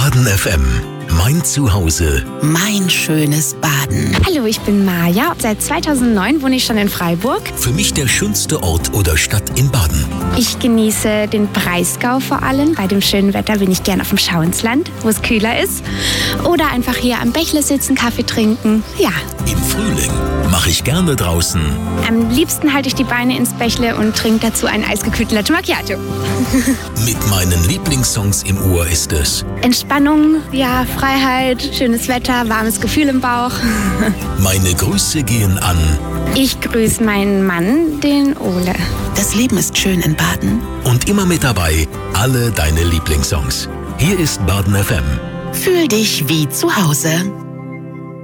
Baden FM. Mein Zuhause. Mein schönes Baden. Hallo, ich bin Maja. Seit 2009 wohne ich schon in Freiburg. Für mich der schönste Ort oder Stadt in Baden. Ich genieße den Breisgau vor allem. Bei dem schönen Wetter bin ich gern auf dem Schauinsland, wo es kühler ist. Oder einfach hier am Bächle sitzen, Kaffee trinken. Ja. Im Frühling mache ich gerne draußen. Am liebsten halte ich die Beine ins Bächle und trinke dazu einen eisgekühlten Latte Macchiato. Mit meinen Lieblingssongs im Ohr ist es Entspannung, ja, Freiheit, schönes Wetter, warmes Gefühl im Bauch. Meine Grüße gehen an. Ich grüße meinen Mann, den Ole. Das Leben ist schön in Baden. Und immer mit dabei alle deine Lieblingssongs. Hier ist Baden FM. Fühl dich wie zu Hause.